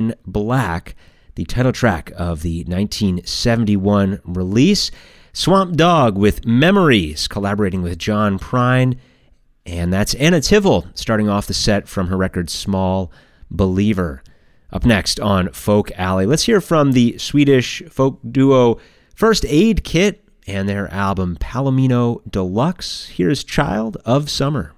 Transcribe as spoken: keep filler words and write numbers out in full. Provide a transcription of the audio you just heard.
in Black, the title track of the nineteen seventy-one release. Swamp Dogg with Memories, collaborating with John Prine. And that's Anna Tivel, starting off the set from her record Small Believer. Up next on Folk Alley, let's hear from the Swedish folk duo First Aid Kit and their album Palomino Deluxe. Here's Child of Summer.